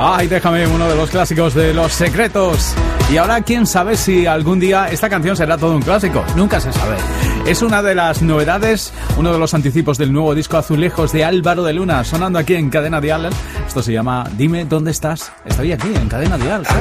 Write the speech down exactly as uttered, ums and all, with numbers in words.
Ay, déjame, uno de los clásicos de Los Secretos. Y ahora, quién sabe si algún día esta canción será todo un clásico. Nunca se sabe. Es una de las novedades, uno de los anticipos del nuevo disco Azulejos de Álvaro de Luna, sonando aquí en Cadena Dial. Esto se llama Dime dónde estás. Estoy aquí en Cadena Dial.